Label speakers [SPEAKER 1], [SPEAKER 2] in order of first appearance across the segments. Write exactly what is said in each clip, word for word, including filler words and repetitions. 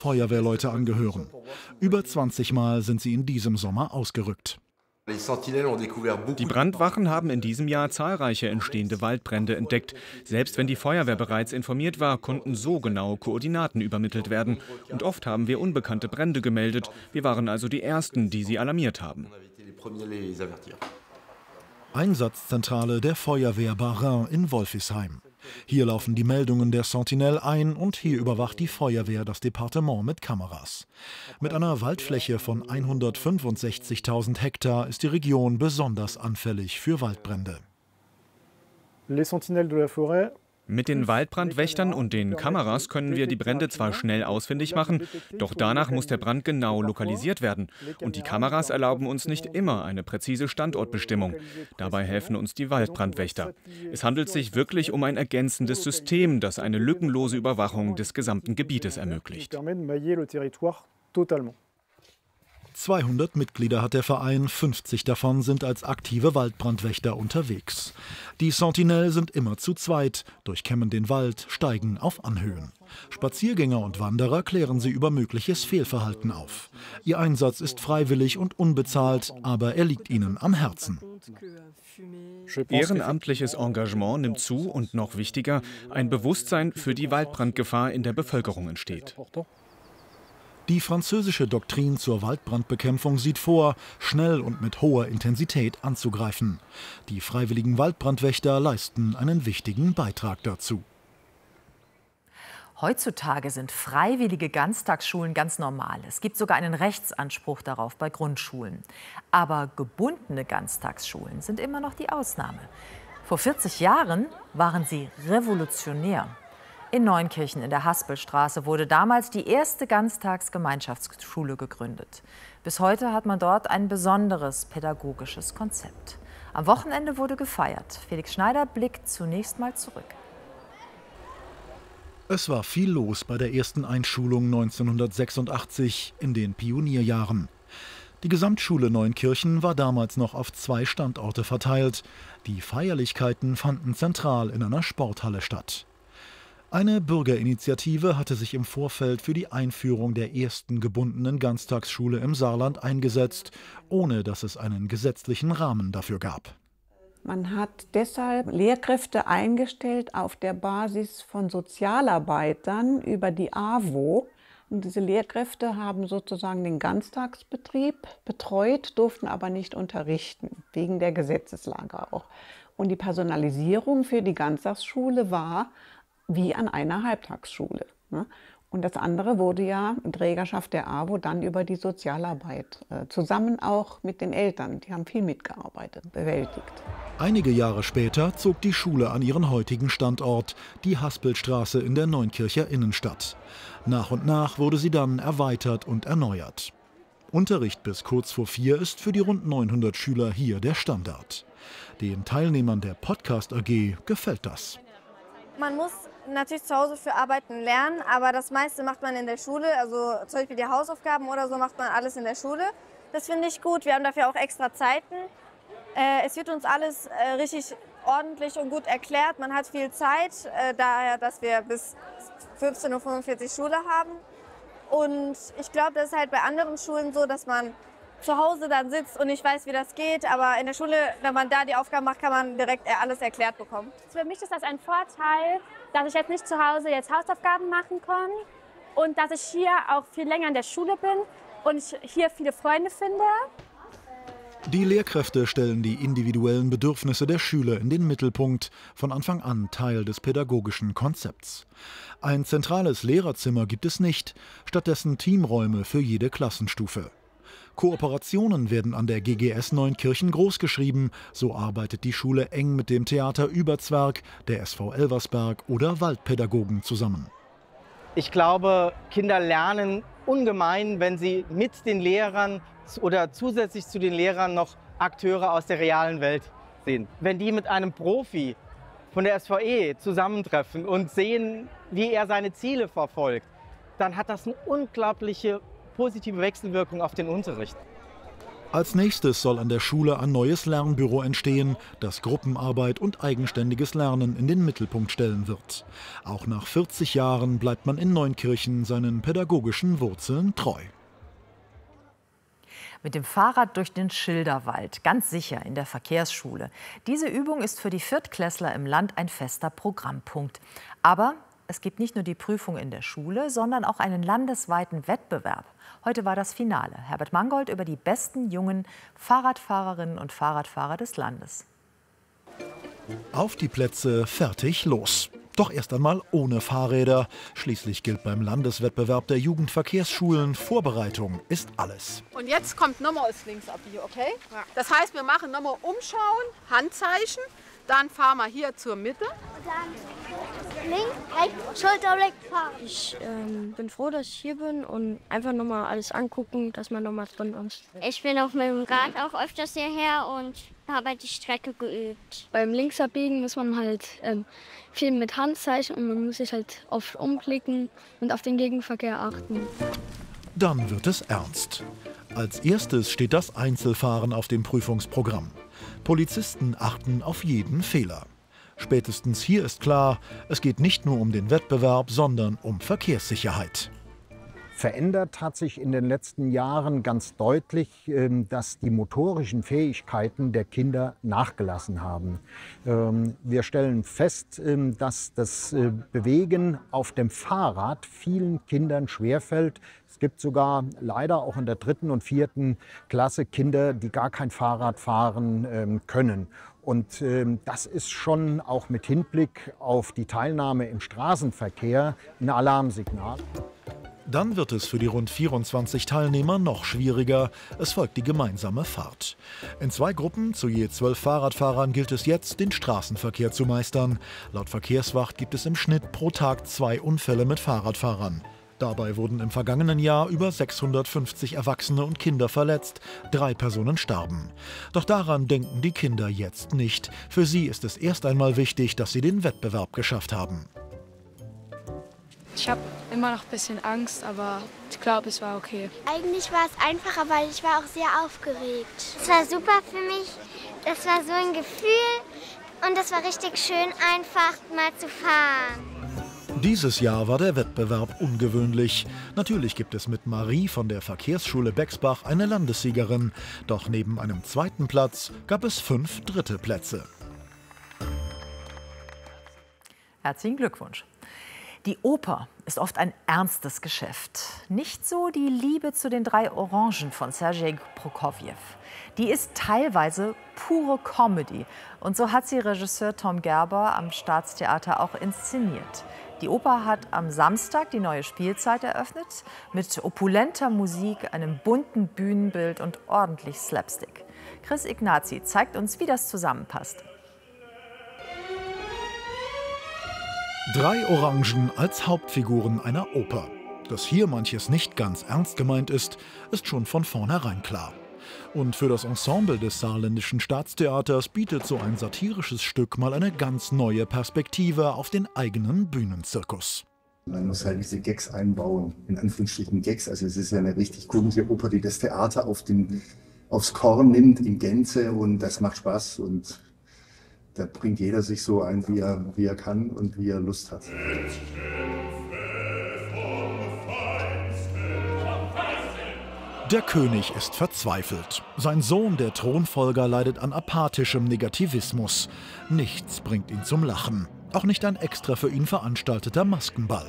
[SPEAKER 1] Feuerwehrleute angehören. Über zwanzig Mal sind sie in diesem Sommer ausgerückt.
[SPEAKER 2] Die Brandwachen haben in diesem Jahr zahlreiche entstehende Waldbrände entdeckt. Selbst wenn die Feuerwehr bereits informiert war, konnten so genaue Koordinaten übermittelt werden. Und oft haben wir unbekannte Brände gemeldet. Wir waren also die Ersten, die sie alarmiert haben.
[SPEAKER 1] Einsatzzentrale der Feuerwehr Bas-Rhin in Wolfisheim. Hier laufen die Meldungen der Sentinelle ein und hier überwacht die Feuerwehr das Departement mit Kameras. Mit einer Waldfläche von hundertfünfundsechzigtausend Hektar ist die Region besonders anfällig für Waldbrände.
[SPEAKER 2] Mit den Waldbrandwächtern und den Kameras können wir die Brände zwar schnell ausfindig machen, doch danach muss der Brand genau lokalisiert werden. Und die Kameras erlauben uns nicht immer eine präzise Standortbestimmung. Dabei helfen uns die Waldbrandwächter. Es handelt sich wirklich um ein ergänzendes System, das eine lückenlose Überwachung des gesamten Gebietes ermöglicht.
[SPEAKER 1] zweihundert Mitglieder hat der Verein, fünfzig davon sind als aktive Waldbrandwächter unterwegs. Die Sentinelle sind immer zu zweit, durchkämmen den Wald, steigen auf Anhöhen. Spaziergänger und Wanderer klären sie über mögliches Fehlverhalten auf. Ihr Einsatz ist freiwillig und unbezahlt, aber er liegt ihnen am Herzen.
[SPEAKER 2] Ehrenamtliches Engagement nimmt zu und noch wichtiger, ein Bewusstsein für die Waldbrandgefahr in der Bevölkerung entsteht.
[SPEAKER 1] Die französische Doktrin zur Waldbrandbekämpfung sieht vor, schnell und mit hoher Intensität anzugreifen. Die freiwilligen Waldbrandwächter leisten einen wichtigen Beitrag dazu.
[SPEAKER 3] Heutzutage sind freiwillige Ganztagsschulen ganz normal. Es gibt sogar einen Rechtsanspruch darauf bei Grundschulen. Aber gebundene Ganztagsschulen sind immer noch die Ausnahme. Vor vierzig Jahren waren sie revolutionär. In Neunkirchen in der Haspelstraße wurde damals die erste Ganztagsgemeinschaftsschule gegründet. Bis heute hat man dort ein besonderes pädagogisches Konzept. Am Wochenende wurde gefeiert. Felix Schneider blickt zunächst mal zurück.
[SPEAKER 1] Es war viel los bei der ersten Einschulung neunzehnhundertsechsundachtzig in den Pionierjahren. Die Gesamtschule Neunkirchen war damals noch auf zwei Standorte verteilt. Die Feierlichkeiten fanden zentral in einer Sporthalle statt. Eine Bürgerinitiative hatte sich im Vorfeld für die Einführung der ersten gebundenen Ganztagsschule im Saarland eingesetzt, ohne dass es einen gesetzlichen Rahmen dafür gab.
[SPEAKER 4] Man hat deshalb Lehrkräfte eingestellt auf der Basis von Sozialarbeitern über die A W O. Und diese Lehrkräfte haben sozusagen den Ganztagsbetrieb betreut, durften aber nicht unterrichten, wegen der Gesetzeslage auch. Und die Personalisierung für die Ganztagsschule war wie an einer Halbtagsschule. Und das andere wurde ja in Trägerschaft der A W O dann über die Sozialarbeit, zusammen auch mit den Eltern. Die haben viel mitgearbeitet, bewältigt.
[SPEAKER 1] Einige Jahre später zog die Schule an ihren heutigen Standort, die Haspelstraße in der Neunkircher Innenstadt. Nach und nach wurde sie dann erweitert und erneuert. Unterricht bis kurz vor vier ist für die rund neunhundert Schüler hier der Standard. Den Teilnehmern der Podcast A G gefällt das.
[SPEAKER 5] Man muss natürlich zu Hause für Arbeiten lernen, aber das meiste macht man in der Schule. Also zum Beispiel die Hausaufgaben oder so macht man alles in der Schule. Das finde ich gut. Wir haben dafür auch extra Zeiten. Äh, es wird uns alles äh, richtig ordentlich und gut erklärt. Man hat viel Zeit, äh, daher, dass wir bis fünfzehn Uhr fünfundvierzig Schule haben. Und ich glaube, das ist halt bei anderen Schulen so, dass man zu Hause dann sitzt und nicht weiß, wie das geht. Aber in der Schule, wenn man da die Aufgaben macht, kann man direkt alles erklärt bekommen.
[SPEAKER 6] Für mich ist das ein Vorteil, dass ich jetzt nicht zu Hause jetzt Hausaufgaben machen kann und dass ich hier auch viel länger in der Schule bin und ich hier viele Freunde finde.
[SPEAKER 1] Die Lehrkräfte stellen die individuellen Bedürfnisse der Schüler in den Mittelpunkt, von Anfang an Teil des pädagogischen Konzepts. Ein zentrales Lehrerzimmer gibt es nicht, stattdessen Teamräume für jede Klassenstufe. Kooperationen werden an der G G S Neunkirchen großgeschrieben, so arbeitet die Schule eng mit dem Theater Überzwerg, der S V Elversberg oder Waldpädagogen zusammen.
[SPEAKER 7] Ich glaube, Kinder lernen ungemein, wenn sie mit den Lehrern oder zusätzlich zu den Lehrern noch Akteure aus der realen Welt sehen. Wenn die mit einem Profi von der S V E zusammentreffen und sehen, wie er seine Ziele verfolgt, dann hat das eine unglaubliche positive Wechselwirkung auf den Unterricht.
[SPEAKER 1] Als nächstes soll an der Schule ein neues Lernbüro entstehen, das Gruppenarbeit und eigenständiges Lernen in den Mittelpunkt stellen wird. Auch nach vierzig Jahren bleibt man in Neunkirchen seinen pädagogischen Wurzeln treu.
[SPEAKER 3] Mit dem Fahrrad durch den Schilderwald, ganz sicher in der Verkehrsschule. Diese Übung ist für die Viertklässler im Land ein fester Programmpunkt. Aber es gibt nicht nur die Prüfung in der Schule, sondern auch einen landesweiten Wettbewerb. Heute war das Finale. Herbert Mangold über die besten jungen Fahrradfahrerinnen und Fahrradfahrer des Landes.
[SPEAKER 1] Auf die Plätze, fertig, los. Doch erst einmal ohne Fahrräder. Schließlich gilt beim Landeswettbewerb der Jugendverkehrsschulen, Vorbereitung ist alles.
[SPEAKER 8] Und jetzt kommt nochmal das Linksabbiegen, okay? Ja. Das heißt, wir machen nochmal Umschauen, Handzeichen. Dann fahren wir hier zur Mitte.
[SPEAKER 9] Und dann links, rechts, Schulter, rechts fahren.
[SPEAKER 10] Ich ähm, bin froh, dass ich hier bin und einfach nochmal alles angucken, dass man nochmal drin ist.
[SPEAKER 9] Ich bin auf meinem Rad auch öfters hierher und habe die Strecke geübt.
[SPEAKER 10] Beim Linksabbiegen muss man halt ähm, viel mit Handzeichen und man muss sich halt oft umblicken und auf den Gegenverkehr achten.
[SPEAKER 1] Dann wird es ernst. Als erstes steht das Einzelfahren auf dem Prüfungsprogramm. Polizisten achten auf jeden Fehler. Spätestens hier ist klar, es geht nicht nur um den Wettbewerb, sondern um Verkehrssicherheit.
[SPEAKER 11] Verändert hat sich in den letzten Jahren ganz deutlich, dass die motorischen Fähigkeiten der Kinder nachgelassen haben. Wir stellen fest, dass das Bewegen auf dem Fahrrad vielen Kindern schwerfällt. Es gibt sogar leider auch in der dritten und vierten Klasse Kinder, die gar kein Fahrrad fahren können. Und das ist schon auch mit Hinblick auf die Teilnahme im Straßenverkehr ein Alarmsignal.
[SPEAKER 1] Dann wird es für die rund vierundzwanzig Teilnehmer noch schwieriger. Es folgt die gemeinsame Fahrt. In zwei Gruppen zu je zwölf Fahrradfahrern gilt es jetzt, den Straßenverkehr zu meistern. Laut Verkehrswacht gibt es im Schnitt pro Tag zwei Unfälle mit Fahrradfahrern. Dabei wurden im vergangenen Jahr über sechshundertfünfzig Erwachsene und Kinder verletzt. Drei Personen starben. Doch daran denken die Kinder jetzt nicht. Für sie ist es erst einmal wichtig, dass sie den Wettbewerb geschafft haben.
[SPEAKER 10] Ich habe immer noch ein bisschen Angst, aber ich glaube, es war okay.
[SPEAKER 9] Eigentlich war es einfacher, weil ich war auch sehr aufgeregt. Es war super für mich. Das war so ein Gefühl und es war richtig schön, einfach mal zu fahren.
[SPEAKER 1] Dieses Jahr war der Wettbewerb ungewöhnlich. Natürlich gibt es mit Marie von der Verkehrsschule Bexbach eine Landessiegerin. Doch neben einem zweiten Platz gab es fünf dritte Plätze.
[SPEAKER 3] Herzlichen Glückwunsch. Die Oper ist oft ein ernstes Geschäft. Nicht so die Liebe zu den drei Orangen von Sergei Prokofjew. Die ist teilweise pure Comedy. Und so hat sie Regisseur Tom Gerber am Staatstheater auch inszeniert. Die Oper hat am Samstag die neue Spielzeit eröffnet. Mit opulenter Musik, einem bunten Bühnenbild und ordentlich Slapstick. Chris Ignazi zeigt uns, wie das zusammenpasst.
[SPEAKER 1] Drei Orangen als Hauptfiguren einer Oper. Dass hier manches nicht ganz ernst gemeint ist, ist schon von vornherein klar. Und für das Ensemble des Saarländischen Staatstheaters bietet so ein satirisches Stück mal eine ganz neue Perspektive auf den eigenen Bühnenzirkus.
[SPEAKER 12] Man muss halt diese Gags einbauen, in Anführungsstrichen Gags. Also es ist ja eine richtig komische Oper, die das Theater auf den, aufs Korn nimmt in Gänze und das macht Spaß. Und da bringt jeder sich so ein, wie er, wie er kann und wie er Lust hat.
[SPEAKER 1] Der König ist verzweifelt. Sein Sohn, der Thronfolger, leidet an apathischem Negativismus. Nichts bringt ihn zum Lachen. Auch nicht ein extra für ihn veranstalteter Maskenball.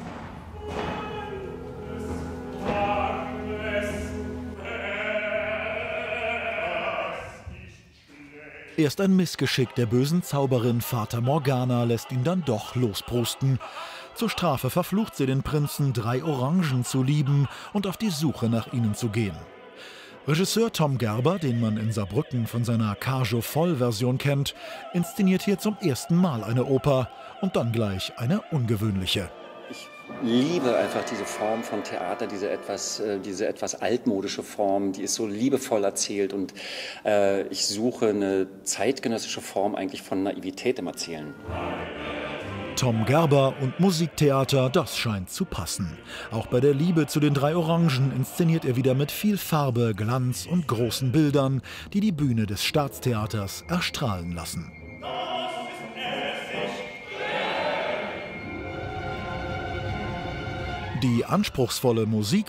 [SPEAKER 1] Erst ein Missgeschick der bösen Zauberin Fata Morgana lässt ihn dann doch losprusten. Zur Strafe verflucht sie den Prinzen, drei Orangen zu lieben und auf die Suche nach ihnen zu gehen. Regisseur Tom Gerber, den man in Saarbrücken von seiner Cage-Voll-Version kennt, inszeniert hier zum ersten Mal eine Oper und dann gleich eine ungewöhnliche.
[SPEAKER 13] Ich liebe einfach diese Form von Theater, diese etwas, diese etwas altmodische Form, die ist so liebevoll erzählt und äh, ich suche eine zeitgenössische Form eigentlich von Naivität im Erzählen.
[SPEAKER 1] Tom Gerber und Musiktheater, das scheint zu passen. Auch bei der Liebe zu den drei Orangen inszeniert er wieder mit viel Farbe, Glanz und großen Bildern, die die Bühne des Staatstheaters erstrahlen lassen. Die anspruchsvolle Musik